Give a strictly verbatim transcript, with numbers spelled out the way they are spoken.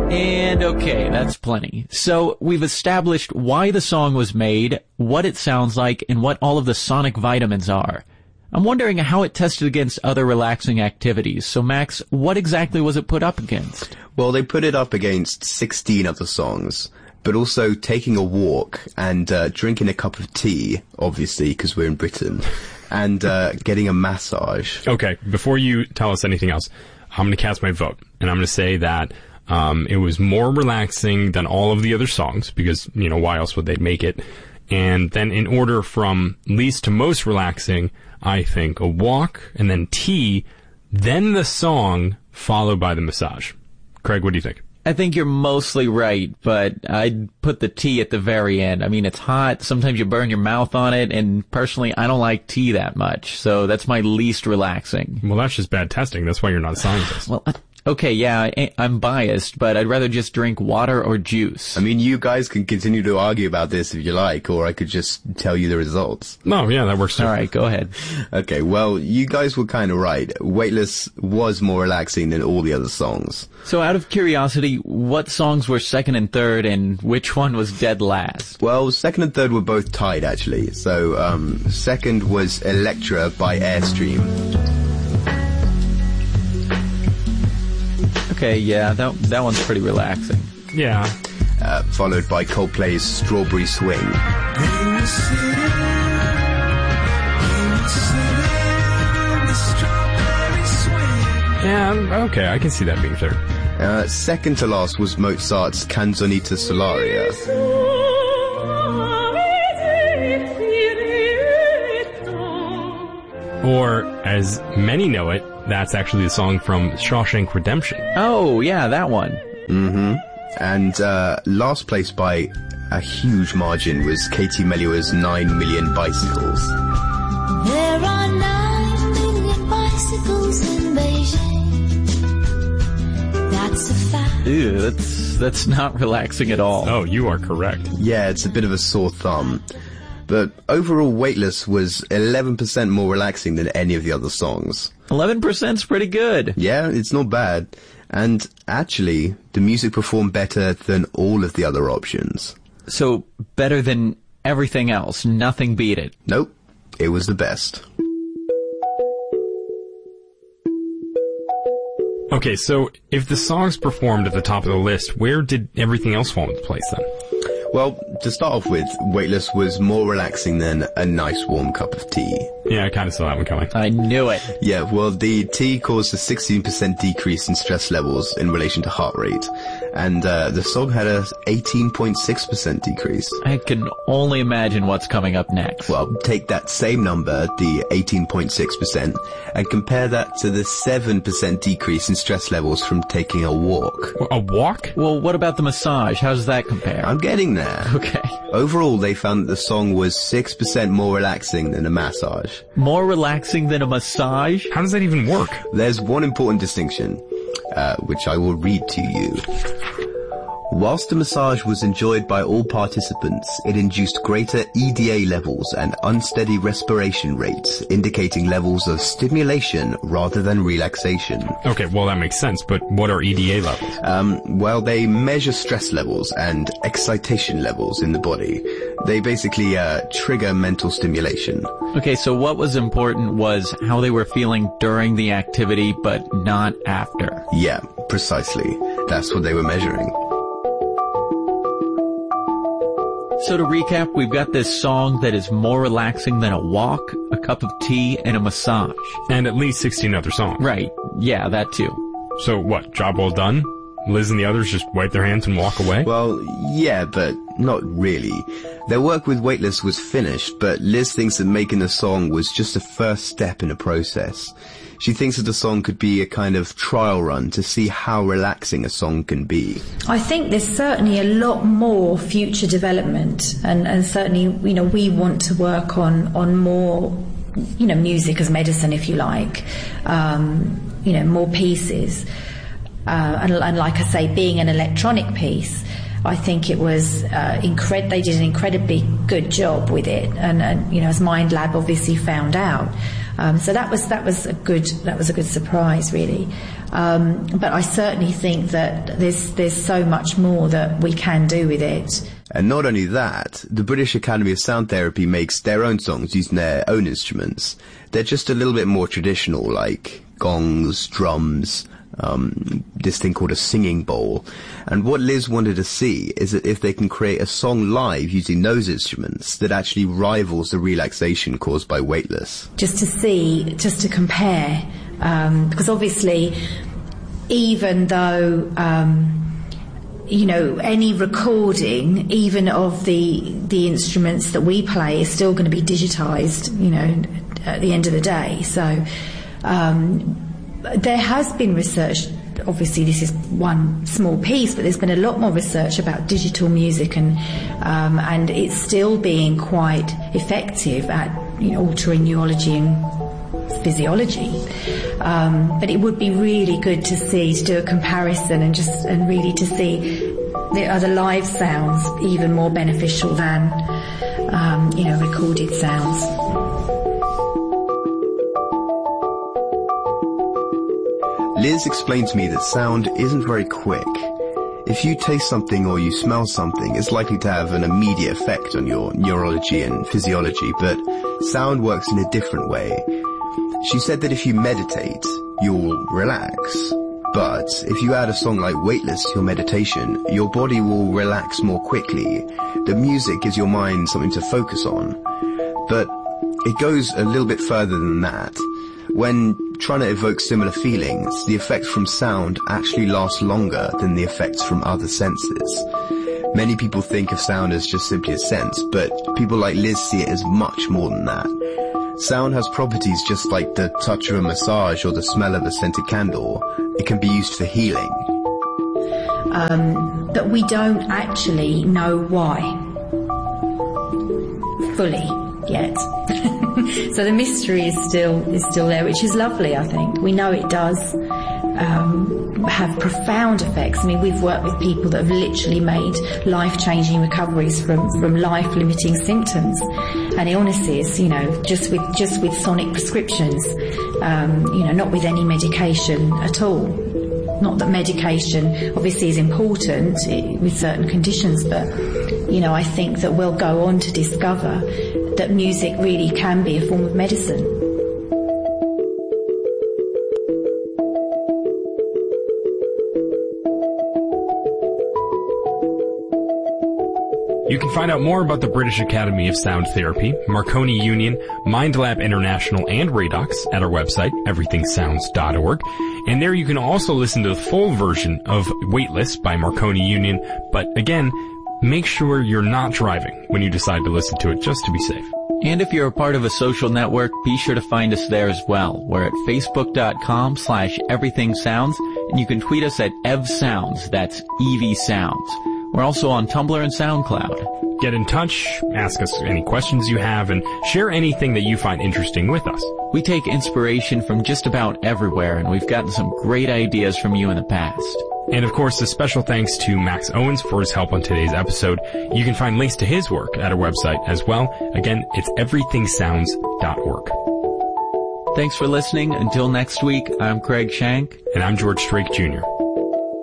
And okay, that's plenty. So we've established why the song was made, what it sounds like, and what all of the sonic vitamins are. I'm wondering how it tested against other relaxing activities. So Max, what exactly was it put up against? Well, they put it up against sixteen other songs, but also taking a walk and uh, drinking a cup of tea, obviously, because we're in Britain, and uh, getting a massage. Okay, before you tell us anything else, I'm going to cast my vote, and I'm going to say that um, it was more relaxing than all of the other songs, because, you know, why else would they make it? And then in order from least to most relaxing, I think a walk, and then tea, then the song, followed by the massage. Craig, what do you think? I think you're mostly right, but I'd put the tea at the very end. I mean, it's hot. Sometimes you burn your mouth on it, and personally, I don't like tea that much, so that's my least relaxing. Well, that's just bad testing. That's why you're not a scientist. Well, okay, yeah, I, I'm biased, but I'd rather just drink water or juice. I mean, you guys can continue to argue about this if you like, or I could just tell you the results. No, yeah, that works too. All right, go ahead. Okay, well, you guys were kind of right. Weightless was more relaxing than all the other songs. So out of curiosity, what songs were second and third, and which one was dead last? Well, second and third were both tied, actually. So, um, second was Electra by Airstream. Okay, yeah, that that one's pretty relaxing. Yeah. Uh, followed by Coldplay's Strawberry Swing. Yeah, okay, I can see that being third. Uh, second to last was Mozart's Canzonetta Solaria. Or, as many know it, that's actually the song from Shawshank Redemption. Oh, yeah, that one. Mm-hmm. And uh, last place by a huge margin was Katie Mellua's Nine Million Bicycles. There are nine million bicycles in Beijing. That's a fact. Ew, that's, that's not relaxing at all. Oh, you are correct. Yeah, it's a bit of a sore thumb. But overall, Weightless was eleven percent more relaxing than any of the other songs. eleven percent's pretty good. Yeah, it's not bad. And actually, the music performed better than all of the other options. So, better than everything else. Nothing beat it. Nope. It was the best. Okay, so if the songs performed at the top of the list, where did everything else fall into place then? Well, to start off with, Weightless was more relaxing than a nice warm cup of tea. Yeah, I kind of saw that one coming. I knew it. Yeah, well, the tea caused a sixteen percent decrease in stress levels in relation to heart rate. And uh, the song had a eighteen point six percent decrease. I can only imagine what's coming up next. Well, take that same number, the eighteen point six percent, and compare that to the seven percent decrease in stress levels from taking a walk. A walk? Well, what about the massage? How does that compare? I'm getting there. Okay. Overall, they found that the song was six percent more relaxing than a massage. More relaxing than a massage? How does that even work? There's one important distinction, uh, which I will read to you. Whilst the massage was enjoyed by all participants, it induced greater E D A levels and unsteady respiration rates, indicating levels of stimulation rather than relaxation. Okay, well that makes sense, but what are E D A levels? Um, well, they measure stress levels and excitation levels in the body. They basically uh, trigger mental stimulation. Okay, so what was important was how they were feeling during the activity, but not after. Yeah, precisely. That's what they were measuring. So to recap, we've got this song that is more relaxing than a walk, a cup of tea, and a massage. And at least sixteen other songs. Right. Yeah, that too. So what, job well done? Liz and the others just wipe their hands and walk away? Well, yeah, but not really. Their work with Weightless was finished, but Liz thinks that making the song was just a first step in a process. She thinks that the song could be a kind of trial run to see how relaxing a song can be. I think there's certainly a lot more future development, and, and certainly, you know, we want to work on, on more, you know, music as medicine, if you like, um, you know, more pieces. Uh, and, and like I say, being an electronic piece, I think it was uh, incred- they did an incredibly good job with it, and, and you know, as Mind Lab obviously found out. Um, so that was that was a good that was a good surprise, really. Um, but I certainly think that there's there's so much more that we can do with it. And not only that, the British Academy of Sound Therapy makes their own songs using their own instruments. They're just a little bit more traditional, like gongs, drums, um, this thing called a singing bowl. And what Liz wanted to see is that if they can create a song live using those instruments that actually rivals the relaxation caused by Weightless. Just to see, just to compare, um, because obviously, even though, um, you know, any recording, even of the the instruments that we play, is still going to be digitized, you know, at the end of the day. So um, there has been research. Obviously, this is one small piece, but there's been a lot more research about digital music, and um, and it's still being quite effective at, you know, altering neurology and physiology. Um, but it would be really good to see, to do a comparison and just and really to see the other live sounds even more beneficial than um, you know, recorded sounds. Liz explained to me that sound isn't very quick. If you taste something or you smell something, it's likely to have an immediate effect on your neurology and physiology, but sound works in a different way. She said that if you meditate, you'll relax. But if you add a song like Weightless to your meditation, your body will relax more quickly. The music gives your mind something to focus on. But it goes a little bit further than that. When trying to evoke similar feelings, the effects from sound actually last longer than the effects from other senses. Many people think of sound as just simply a sense, but people like Liz see it as much more than that. Sound has properties just like the touch of a massage or the smell of a scented candle. It can be used for healing. Um, but we don't actually know why fully yet. So the mystery is still is still there, which is lovely, I think. We know it does um, have profound effects. I mean, we've worked with people that have literally made life-changing recoveries from, from life-limiting symptoms and illnesses, you know, just with just with sonic prescriptions, um, you know, not with any medication at all. Not that medication obviously is important with certain conditions, but, you know, I think that we'll go on to discover that music really can be a form of medicine. You can find out more about the British Academy of Sound Therapy, Marconi Union, MindLab International, and Radox at our website, everything sounds dot org. And there you can also listen to the full version of Weightless by Marconi Union. But again, make sure you're not driving when you decide to listen to it, just to be safe. And if you're a part of a social network, be sure to find us there as well. We're at facebook.com slash everythingsounds, and you can tweet us at evsounds, that's E V Sounds. We're also on Tumblr and SoundCloud. Get in touch, ask us any questions you have, and share anything that you find interesting with us. We take inspiration from just about everywhere, and we've gotten some great ideas from you in the past. And of course, a special thanks to Max Owens for his help on today's episode. You can find links to his work at our website as well. Again, it's everything sounds dot org. Thanks for listening. Until next week, I'm Craig Shank. And I'm George Strait Junior